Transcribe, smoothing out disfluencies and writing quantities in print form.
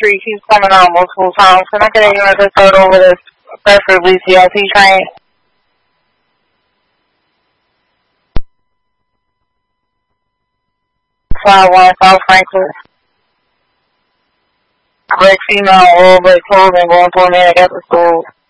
street keeps coming out multiple times. Can I get a unit to start over this preferably CLT train? 51 South Franklin. Red female, all red clothing going for a minute at the school.